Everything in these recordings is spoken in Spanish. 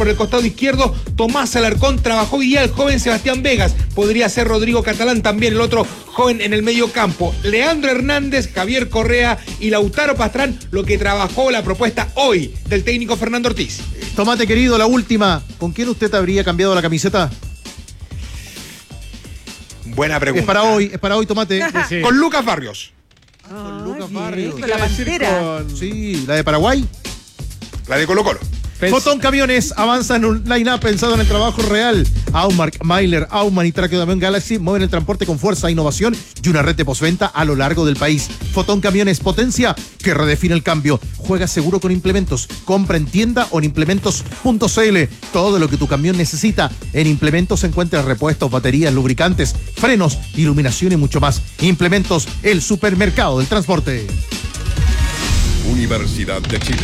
Por el costado izquierdo, Tomás Alarcón. Trabajó hoy día el joven Sebastián Vegas. Podría ser Rodrigo Catalán también, el otro joven en el medio campo. Leandro Hernández, Javier Correa y Lautaro Pastrán, lo que trabajó la propuesta hoy del técnico Fernando Ortiz. Tomate querido, la última. ¿Con quién usted habría cambiado la camiseta? Buena pregunta. Es para hoy, Tomate. Sí. Con Lucas Barrios. Con Lucas Barrios. Con la Pantera. Sí, la de Paraguay. La de Colo Colo. Fotón Camiones avanza en un line-up pensado en el trabajo real. Aumark, Myler, Aumann y Trackeo Damián Galaxy mueven el transporte con fuerza, innovación y una red de postventa a lo largo del país. Fotón Camiones, potencia que redefine el cambio. Juega seguro con implementos. Compra en tienda o en implementos.cl. Todo lo que tu camión necesita. En Implementos encuentras repuestos, baterías, lubricantes, frenos, iluminación y mucho más. Implementos, el supermercado del transporte. Universidad de Chile.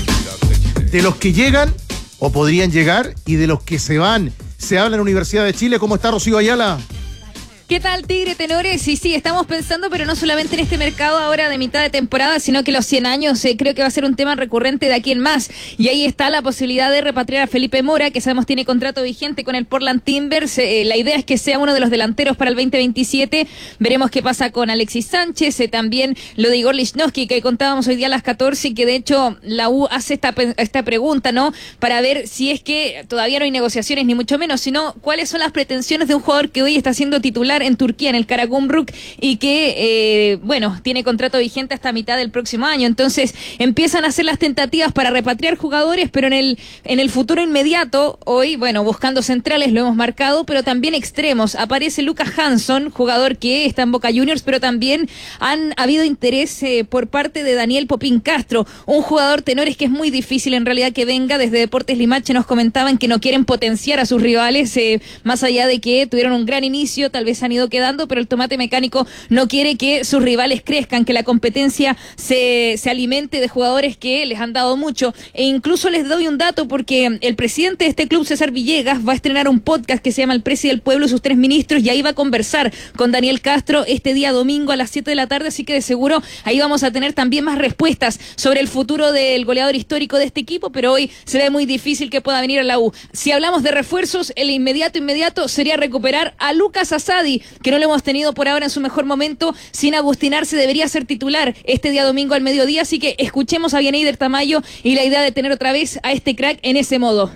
De los que llegan o podrían llegar y de los que se van. Se habla en la Universidad de Chile. ¿Cómo está Rocío Ayala? ¿Qué tal, Tigre, tenores? Sí, estamos pensando, pero no solamente en este mercado ahora de mitad de temporada, sino que los 100 años creo que va a ser un tema recurrente de aquí en más. Y ahí está la posibilidad de repatriar a Felipe Mora, que sabemos tiene contrato vigente con el Portland Timbers. La idea es que sea uno de los delanteros para el 2027. Veremos qué pasa con Alexis Sánchez. También lo de Igor Lichnowsky, que contábamos hoy día a las 14, y que de hecho la U hace esta pregunta, ¿no? Para ver si es que todavía no hay negociaciones, ni mucho menos, sino cuáles son las pretensiones de un jugador que hoy está siendo titular en Turquía, en el Karagümrük, y que, tiene contrato vigente hasta mitad del próximo año. Entonces, empiezan a hacer las tentativas para repatriar jugadores, pero en el futuro inmediato, hoy, buscando centrales, lo hemos marcado, pero también extremos. Aparece Lucas Hansson, jugador que está en Boca Juniors, pero también han habido interés por parte de Daniel Popín Castro, un jugador, tenores, que es muy difícil en realidad que venga. Desde Deportes Limache nos comentaban que no quieren potenciar a sus rivales, más allá de que tuvieron un gran inicio, tal vez han ido quedando, pero el tomate mecánico no quiere que sus rivales crezcan, que la competencia se alimente de jugadores que les han dado mucho. E incluso les doy un dato, porque el presidente de este club, César Villegas, va a estrenar un podcast que se llama El Presi del Pueblo y sus tres ministros, y ahí va a conversar con Daniel Castro este día domingo a las 7 de la tarde, así que de seguro ahí vamos a tener también más respuestas sobre el futuro del goleador histórico de este equipo, pero hoy se ve muy difícil que pueda venir a la U. Si hablamos de refuerzos, el inmediato sería recuperar a Lucas Asadi, que no lo hemos tenido por ahora en su mejor momento. Sin Agustín Arce debería ser titular este día domingo al mediodía, así que escuchemos a Bieneider Tamayo y la idea de tener otra vez a este crack en ese modo.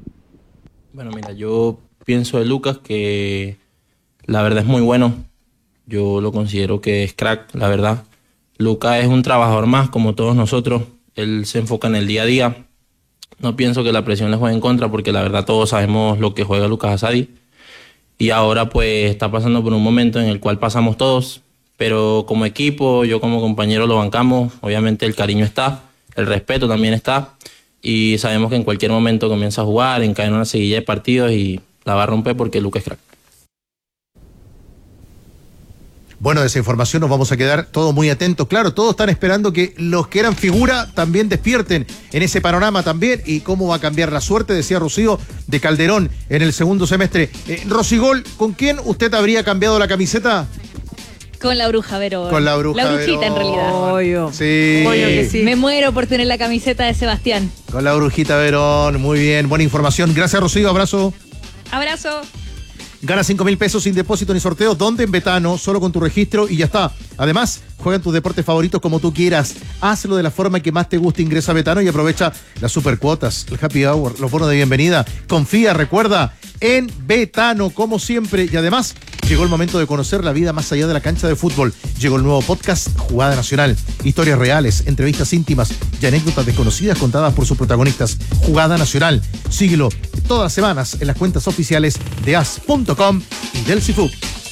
Bueno, mira, yo pienso de Lucas que la verdad es muy bueno. Yo lo considero que es crack, la verdad. Lucas es un trabajador más, como todos nosotros. Él se enfoca en el día a día. No pienso que la presión le juegue en contra, porque la verdad todos sabemos lo que juega Lucas Asadi. Y ahora pues está pasando por un momento en el cual pasamos todos, pero como equipo, yo como compañero lo bancamos. Obviamente el cariño está, el respeto también está, y sabemos que en cualquier momento comienza a jugar, encadena una seguilla de partidos y la va a romper, porque Lucas es crack. Bueno, de esa información nos vamos a quedar todos muy atentos. Claro, todos están esperando que los que eran figura también despierten en ese panorama también. Y cómo va a cambiar la suerte, decía Rocío, de Calderón en el segundo semestre. Rocigol, ¿con quién usted habría cambiado la camiseta? Con la Bruja Verón. Con la Bruja La Brujita, Verón. en realidad. Obvio. Sí. Obvio que sí. Me muero por tener la camiseta de Sebastián. Con la Brujita Verón, muy bien, buena información. Gracias, Rocío, abrazo. Abrazo. Gana 5.000 pesos sin depósito ni sorteo. ¿Dónde? En Betano, solo con tu registro y ya está. Además, juega en tus deportes favoritos como tú quieras. Hazlo de la forma que más te guste. Ingresa a Betano y aprovecha las supercuotas, el happy hour, los bonos de bienvenida. Confía, recuerda, en Betano, como siempre. Y además, llegó el momento de conocer la vida más allá de la cancha de fútbol. Llegó el nuevo podcast Jugada Nacional. Historias reales, entrevistas íntimas y anécdotas desconocidas contadas por sus protagonistas. Jugada Nacional. Síguelo todas las semanas en las cuentas oficiales de as.com y del CIFUC.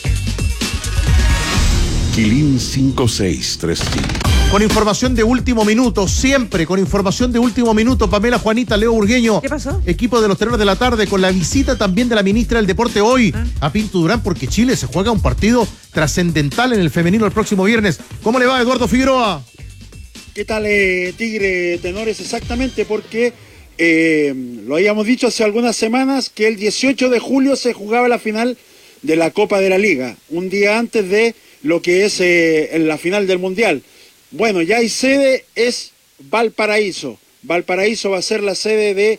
Quilín 5635. Con información de último minuto, siempre con información de último minuto, Pamela, Juanita, Leo Burgueño. ¿Qué pasó? Equipo de los Tenores de la Tarde, con la visita también de la ministra del Deporte hoy a Pinto Durán, porque Chile se juega un partido trascendental en el femenino el próximo viernes. ¿Cómo le va, Eduardo Figueroa? ¿Qué tal, Tigre, Tenores? Exactamente, porque lo habíamos dicho hace algunas semanas que el 18 de julio se jugaba la final de la Copa de la Liga, un día antes de lo que es en la final del Mundial. Bueno, ya hay sede, es Valparaíso. Valparaíso va a ser la sede de